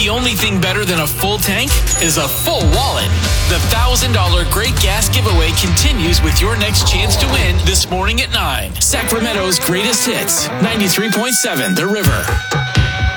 The only thing better than a full tank is a full wallet. The $1,000 Great Gas Giveaway continues with your next chance to win this morning at 9. Sacramento's greatest hits, 93.7 The River.